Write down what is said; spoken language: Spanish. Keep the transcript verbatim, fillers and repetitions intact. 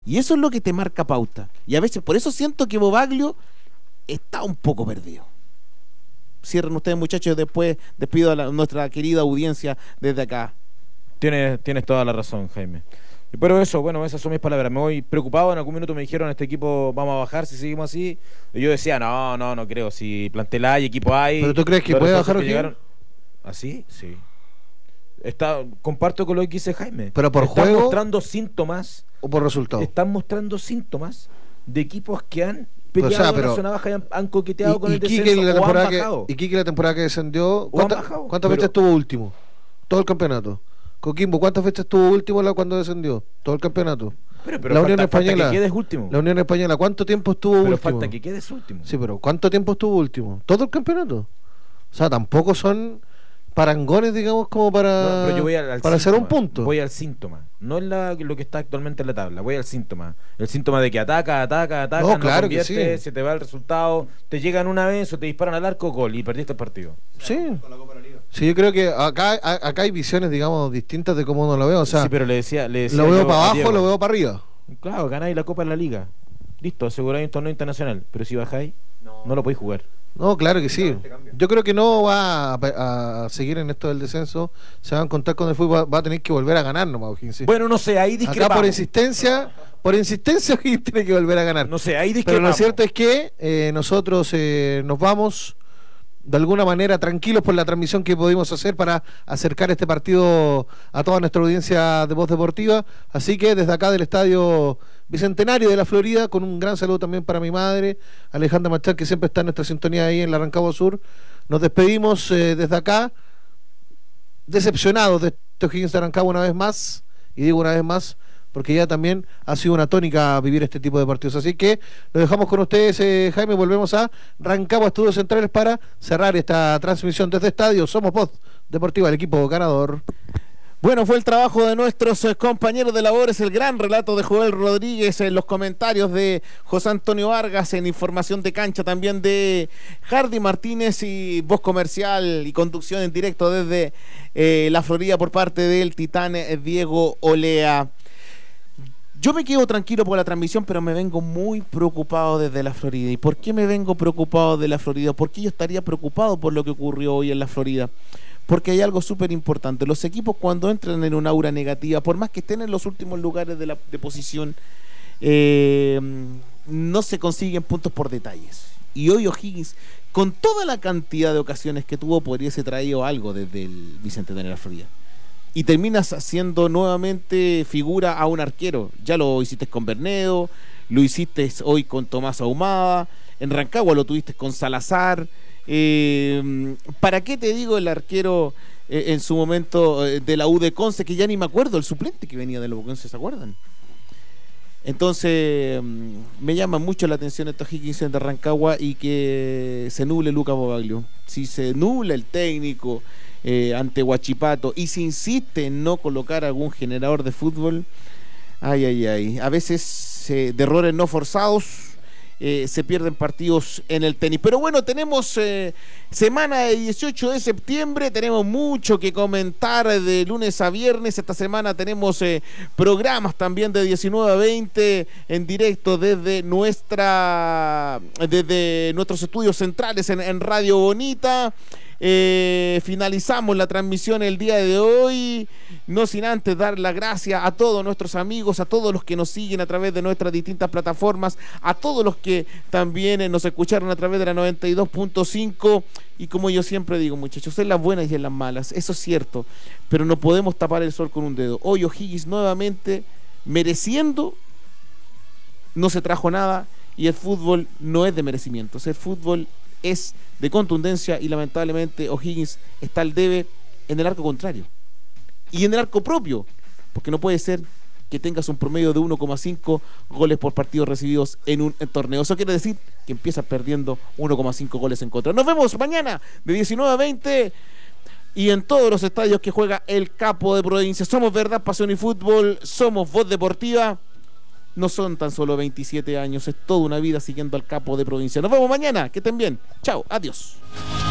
Y eso es lo que te marca pauta. Y a veces, por eso siento que Bobaglio está un poco perdido. Cierren ustedes, muchachos, después despido a la, nuestra querida audiencia desde acá. Tienes, tienes toda la razón, Jaime. Pero eso, bueno, esas son mis palabras. Me voy preocupado. En algún minuto me dijeron, este equipo vamos a bajar si seguimos así. Y yo decía, no, no, no creo. Si plantel hay, equipo hay. ¿Pero tú crees que puede bajar que llegaron... ¿Así? Sí. Está, comparto con lo que dice Jaime. ¿Pero por Están juego mostrando síntomas o por resultado? Están mostrando síntomas de equipos que han Pero, peleado o sea, en pero, la zona baja y han, han coqueteado y, con y el Quique descenso la o han temporada bajado. que, y Quique la temporada que descendió, ¿cuánta, ¿cuántas pero, veces estuvo último? Todo el campeonato. Coquimbo, ¿cuántas veces estuvo último la, cuando descendió? Todo el campeonato. Pero, pero la falta, Unión Española, falta que quedes último. La Unión Española, ¿cuánto tiempo estuvo pero último? Falta que quedes último. Sí, pero ¿cuánto tiempo estuvo último? Todo el campeonato. O sea, tampoco son parangones, digamos, como para, no, pero yo voy al, al para hacer un síntoma, punto. Voy al síntoma. No es la, lo que está actualmente en la tabla. Voy al síntoma. El síntoma de que ataca, ataca, ataca, no, no claro convierte, que sí. se te va el resultado, te llegan una vez o te disparan al arco, gol, y perdiste el partido. Sí. Sí, yo creo que acá, a, acá hay visiones, digamos, distintas de cómo uno lo ve. O sea, sí, pero le decía, le decía lo veo yo para a abajo, Diego, lo veo para arriba. Claro, ganáis la Copa en la Liga. Listo, aseguráis un torneo internacional. Pero si bajáis, no, no lo podéis jugar. No, claro que sí. Yo creo que no va a, a seguir en esto del descenso. Se van a contar con el fútbol. Va a tener que volver a ganar nomás, O'Higgins. Bueno, no sé, ahí discrepamos. Acá por insistencia, por insistencia O'Higgins tiene que volver a ganar. No sé, ahí Pero lo cierto es que eh, nosotros eh, nos vamos de alguna manera tranquilos por la transmisión que pudimos hacer para acercar este partido a toda nuestra audiencia de Voz Deportiva. Así que desde acá del Estadio Bicentenario de la Florida, con un gran saludo también para mi madre, Alejandra Machar, que siempre está en nuestra sintonía ahí en la Rancagua Sur. Nos despedimos eh, desde acá, decepcionados de este O'Higgins de Rancagua una vez más, y digo una vez más, porque ya también ha sido una tónica vivir este tipo de partidos. Así que lo dejamos con ustedes, eh, Jaime. Volvemos a Rancagua Estudios Centrales para cerrar esta transmisión desde Estadio Somos Voz Deportiva, el equipo ganador. Bueno, fue el trabajo de nuestros eh, compañeros de labores, el gran relato de Joel Rodríguez, en los comentarios de José Antonio Vargas, en información de cancha también de Hardy Martínez, y voz comercial y conducción en directo desde eh, la Florida por parte del titán eh, Diego Olea. Yo me quedo tranquilo por la transmisión, pero me vengo muy preocupado desde la Florida. ¿Y por qué me vengo preocupado de la Florida? ¿Por qué yo estaría preocupado por lo que ocurrió hoy en la Florida? Porque hay algo súper importante. Los equipos, cuando entran en una aura negativa, por más que estén en los últimos lugares de la de posición, eh, no se consiguen puntos por detalles. Y hoy O'Higgins, con toda la cantidad de ocasiones que tuvo, podría ser traído algo desde el Bicentenario de la Florida. Y terminas haciendo nuevamente figura a un arquero. Ya lo hiciste con Bernedo, lo hiciste hoy con Tomás Ahumada, en Rancagua lo tuviste con Salazar. Eh, ¿Para qué te digo el arquero eh, en su momento eh, de la U de Conce, que ya ni me acuerdo, el suplente que venía de la U de Conce, ¿se acuerdan? Entonces me llama mucho la atención estos Higgins de Rancagua, y que se nuble Lucas Bobaglio. Si se nubla el técnico eh, ante Huachipato y se insiste en no colocar algún generador de fútbol, ay, ay, ay, a veces eh, de errores no forzados Eh, se pierden partidos en el tenis. Pero bueno, tenemos eh, semana de dieciocho de septiembre, tenemos mucho que comentar de lunes a viernes. Esta semana tenemos eh, programas también de diecinueve a veinte en directo desde nuestra desde nuestros estudios centrales en, en Radio Bonita. Eh, finalizamos la transmisión el día de hoy, no sin antes dar las gracias a todos nuestros amigos, a todos los que nos siguen a través de nuestras distintas plataformas, a todos los que también eh, nos escucharon a través de la noventa y dos punto cinco. Y como yo siempre digo, muchachos, en las buenas y en las malas, eso es cierto, pero no podemos tapar el sol con un dedo. Hoy O'Higgins nuevamente mereciendo no se trajo nada, y el fútbol no es de merecimientos, el fútbol es de contundencia, y lamentablemente O'Higgins está al debe en el arco contrario y en el arco propio, porque no puede ser que tengas un promedio de uno coma cinco goles por partido recibidos en un en torneo. Eso quiere decir que empiezas perdiendo uno coma cinco goles en contra. Nos vemos mañana de diecinueve a veinte y en todos los estadios que juega el Capo de Provincia. Somos Verdad, Pasión y Fútbol, somos Voz Deportiva. No son tan solo veintisiete años, es toda una vida siguiendo al Capo de Provincia. Nos vemos mañana, que estén bien. Chao, adiós.